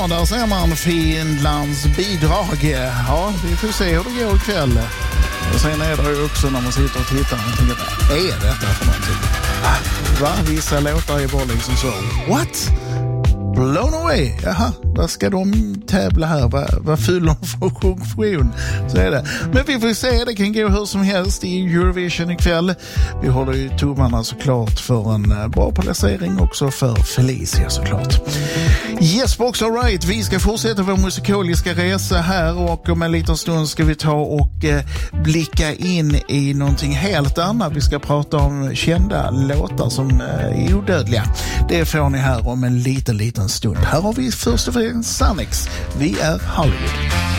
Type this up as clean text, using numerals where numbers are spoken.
Ja, där ser man Finlands bidrag. Ja, vi får se hur det går ikväll. Och sen är det ju också när man sitter och tittar och tänker, vad är detta för någonting? Va? Vissa låtar är bara liksom så, what? Blown away. Jaha, vad ska de tävla här? Vad fyller de för funktion? Så är det. Men vi får se, det kan gå hur som helst i Eurovision ikväll. Vi håller ju tummarna såklart för en bra placering också för Felicia såklart. Yes, box all right. Vi ska fortsätta vår musikaliska resa här och om en liten stund ska vi ta och blicka in i någonting helt annat. Vi ska prata om kända låtar som är odödliga. Det får ni här om en liten stund. Här har vi först och främst Sannex. Vi är Hollywood.